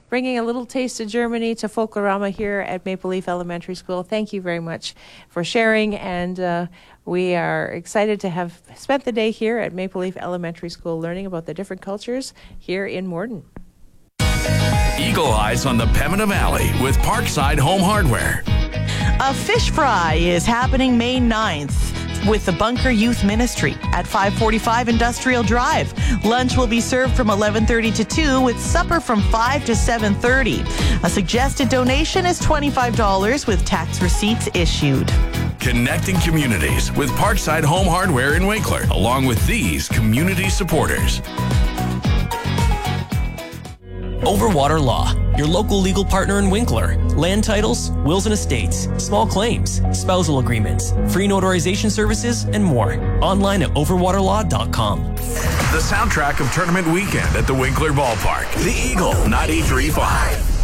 bringing a little taste of Germany to Folklorama here at Maple Leaf Elementary School. Thank you very much for sharing, and we are excited to have spent the day here at Maple Leaf Elementary School learning about the different cultures here in Morden. Eagle Eyes on the Pembina Valley with Parkside Home Hardware. A fish fry is happening May 9th with the Bunker Youth Ministry at 545 Industrial Drive. Lunch will be served from 11:30 to 2 with supper from 5 to 7:30. A suggested donation is $25 with tax receipts issued. Connecting communities with Parkside Home Hardware in Winkler, along with these community supporters. Overwater Law, your local legal partner in Winkler. Land titles, wills and estates, small claims, spousal agreements, free notarization services, and more. Online at overwaterlaw.com. The soundtrack of tournament weekend at the Winkler Ballpark. The Eagle 93.5.